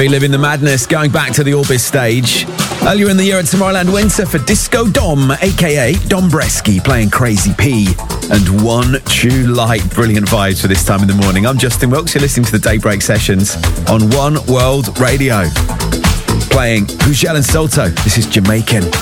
Reliving the madness, going back to the Orbis stage. Earlier in the year at Tomorrowland Winter for Disco Dom, a.k.a. Dom Bresky, playing Crazy P. And One True Light. Brilliant vibes for this time in the morning. I'm Justin Wilkes. You're listening to the Daybreak Sessions on One World Radio. Playing Pujel and Salto. This is Jamaican.